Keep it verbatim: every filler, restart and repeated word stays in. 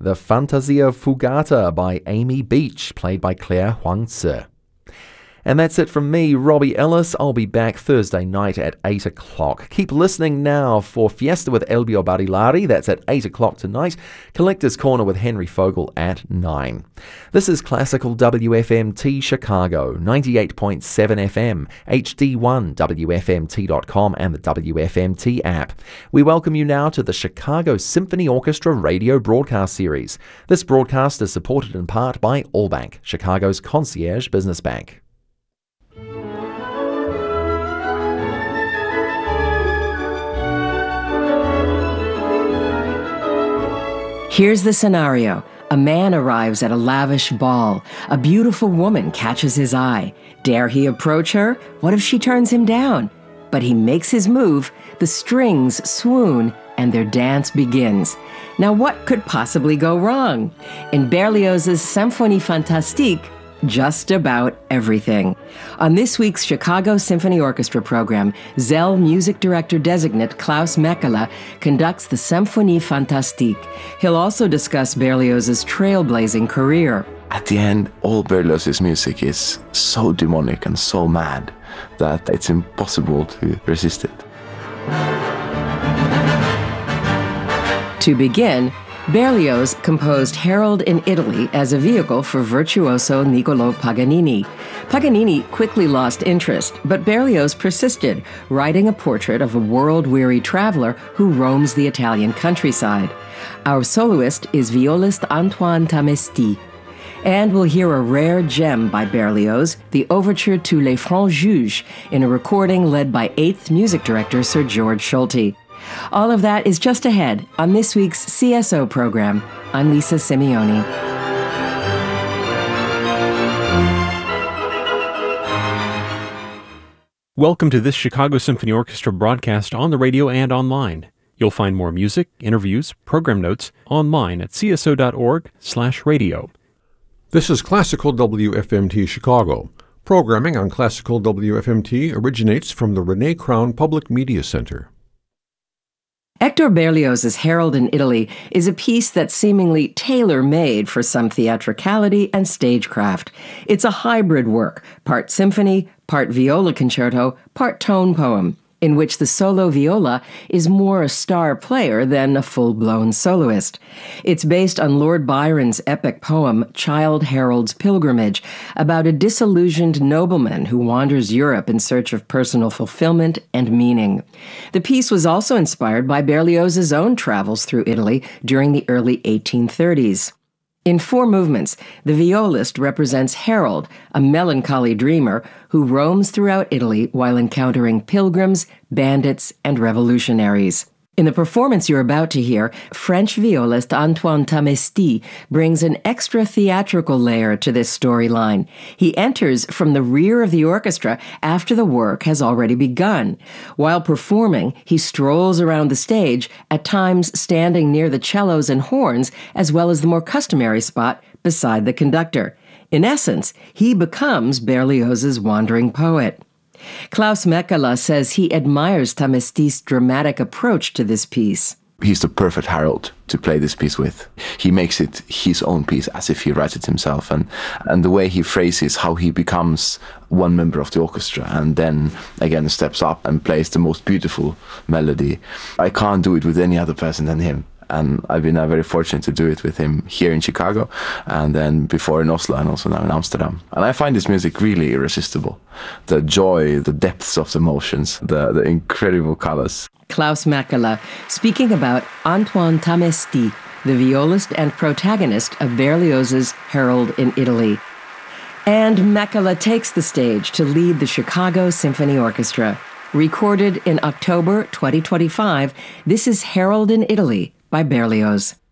The Fantasia Fugata by Amy Beach, played by Claire Huangzi. And that's it from me, Robbie Ellis. I'll be back Thursday night at eight o'clock. Keep listening now for Fiesta with Elbio Barilari. That's at eight o'clock tonight. Collector's Corner with Henry Fogel at nine. This is Classical W F M T Chicago, ninety-eight point seven F M, H D one, W F M T dot com, and the W F M T app. We welcome you now to the Chicago Symphony Orchestra radio broadcast series. This broadcast is supported in part by Allbank, Chicago's concierge business bank. Here's the scenario. A man arrives at a lavish ball. A beautiful woman catches his eye. Dare he approach her? What if she turns him down? But he makes his move, the strings swoon, and their dance begins. Now what could possibly go wrong? In Berlioz's Symphonie Fantastique, just about everything. On this week's Chicago Symphony Orchestra program, Zell Music Director Designate Klaus Mekela conducts the Symphonie Fantastique. He'll also discuss Berlioz's trailblazing career. At the end, all Berlioz's music is so demonic and so mad that it's impossible to resist it. To begin, Berlioz composed Harold in Italy as a vehicle for virtuoso Niccolò Paganini. Paganini quickly lost interest, but Berlioz persisted, writing a portrait of a world-weary traveler who roams the Italian countryside. Our soloist is violist Antoine Tamesti. And we'll hear a rare gem by Berlioz, the overture to Les Francs Juges, in a recording led by eighth music director Sir George Solti. All of that is just ahead on this week's C S O program. I'm Lisa Simeoni. Welcome to this Chicago Symphony Orchestra broadcast on the radio and online. You'll find more music, interviews, program notes online at c s o dot org slash radio. This is Classical W F M T Chicago. Programming on Classical W F M T originates from the Renee Crown Public Media Center. Hector Berlioz's Harold in Italy is a piece that's seemingly tailor-made for some theatricality and stagecraft. It's a hybrid work, part symphony, part viola concerto, part tone poem, in which the solo viola is more a star player than a full-blown soloist. It's based on Lord Byron's epic poem, Childe Harold's Pilgrimage, about a disillusioned nobleman who wanders Europe in search of personal fulfillment and meaning. The piece was also inspired by Berlioz's own travels through Italy during the early eighteen thirties. In four movements, the violist represents Harold, a melancholy dreamer who roams throughout Italy while encountering pilgrims, bandits, and revolutionaries. In the performance you're about to hear, French violist Antoine Tamesti brings an extra theatrical layer to this storyline. He enters from the rear of the orchestra after the work has already begun. While performing, he strolls around the stage, at times standing near the cellos and horns, as well as the more customary spot beside the conductor. In essence, he becomes Berlioz's wandering poet. Klaus Mekela says he admires Tamesti's dramatic approach to this piece. He's the perfect Harold to play this piece with. He makes it his own piece, as if he writes it himself. And, and the way he phrases how he becomes one member of the orchestra and then again steps up and plays the most beautiful melody. I can't do it with any other person than him. And I've been uh, very fortunate to do it with him here in Chicago, and then before in Oslo, and also now in Amsterdam. And I find this music really irresistible. The joy, the depths of the emotions, the, the incredible colors. Klaus Mekela, speaking about Antoine Tamesti, the violist and protagonist of Berlioz's Harold in Italy. And Mekela takes the stage to lead the Chicago Symphony Orchestra. Recorded in October twenty twenty-five, this is Harold in Italy by Berlioz.